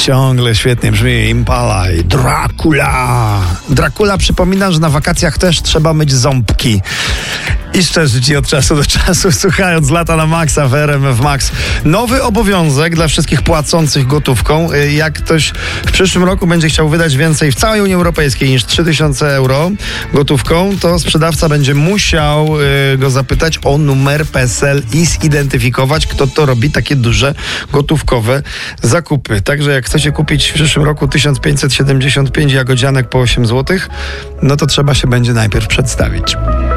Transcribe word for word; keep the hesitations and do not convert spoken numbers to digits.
ciągle świetnie brzmi Impala i Dracula. Dracula przypomina, że na wakacjach też trzeba myć ząbki. I szczerze ci od czasu do czasu, słuchając Lata na Maxa w R M F Max. Nowy obowiązek dla wszystkich płacących gotówką. Jak ktoś w przyszłym roku będzie chciał wydać więcej w całej Unii Europejskiej niż trzy tysiące euro gotówką, to sprzedawca będzie musiał y, go zapytać o numer P E S E L i zidentyfikować, kto to robi takie duże gotówkowe zakupy. Także jak chcecie kupić w przyszłym roku tysiąc pięćset siedemdziesiąt pięć jagodzianek po osiem złotych, no to trzeba się będzie najpierw przedstawić.